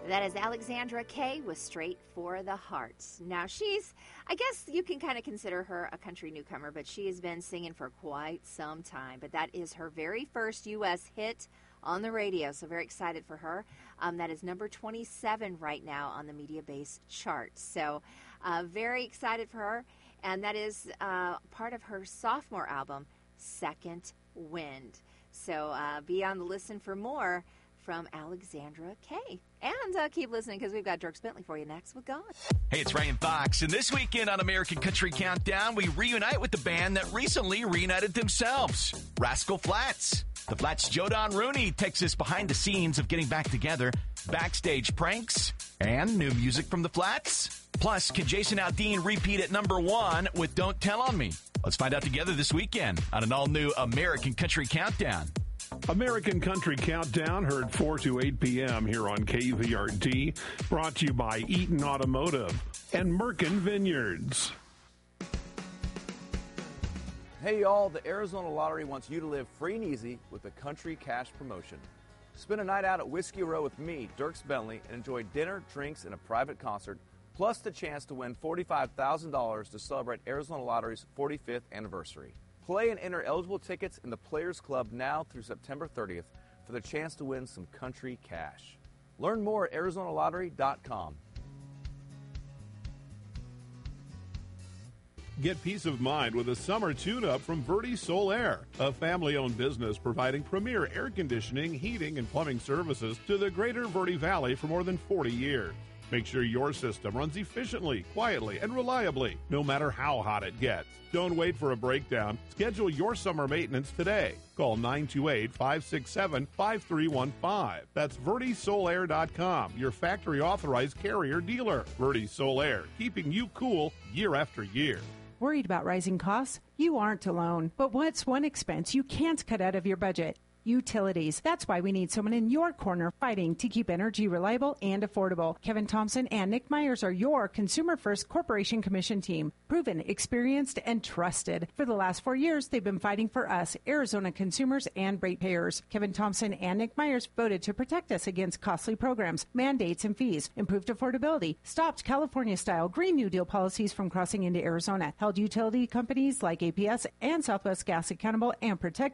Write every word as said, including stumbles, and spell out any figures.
That is Alexandra Kay with Straight for the Heart. Now, she's, I guess you can kind of consider her a country newcomer, but she has been singing for quite some time. But that is her very first U S hit on the radio, so very excited for her. Um, that is number twenty-seven right now on the Media Base chart. So uh, very excited for her. And that is uh, part of her sophomore album, Second Wind. So uh, be on the listen for more from Alexandra Kay. And uh, keep listening because we've got Dierks Bentley for you next with God. Hey, it's Ryan Fox, and this weekend on American Country Countdown, we reunite with the band that recently reunited themselves, Rascal Flatts. The Flatts' Joe Don Rooney takes us behind the scenes of getting back together, backstage pranks, and new music from the Flatts. Plus, can Jason Aldean repeat at number one with Don't Tell on Me? Let's find out together this weekend on an all-new American Country Countdown. American Country Countdown, heard four to eight p.m. here on K V R T, brought to you by Eaton Automotive and Merkin Vineyards. Hey y'all, the Arizona Lottery wants you to live free and easy with the Country Cash promotion. Spend a night out at Whiskey Row with me, Dierks Bentley, and enjoy dinner, drinks, and a private concert, plus the chance to win forty-five thousand dollars to celebrate Arizona Lottery's forty-fifth anniversary. Play and enter eligible tickets in the Players Club now through September thirtieth for the chance to win some country cash. Learn more at Arizona Lottery dot com. Get peace of mind with a summer tune-up from Verde Solaire, a family-owned business providing premier air conditioning, heating, and plumbing services to the greater Verde Valley for more than forty years. Make sure your system runs efficiently, quietly, and reliably, no matter how hot it gets. Don't wait for a breakdown. Schedule your summer maintenance today. Call nine two eight, five six seven, five three one five. That's Verde Solaire dot com, your factory-authorized carrier dealer. Verde Solaire, keeping you cool year after year. Worried about rising costs? You aren't alone. But what's one expense you can't cut out of your budget? Utilities. That's why we need someone in your corner fighting to keep energy reliable and affordable. Kevin Thompson and Nick Myers are your Consumer First Corporation Commission team. Proven, experienced, and trusted. For the last four years, they've been fighting for us, Arizona consumers and ratepayers. Kevin Thompson and Nick Myers voted to protect us against costly programs, mandates, and fees, improved affordability, stopped California-style Green New Deal policies from crossing into Arizona, held utility companies like A P S and Southwest Gas accountable, and protected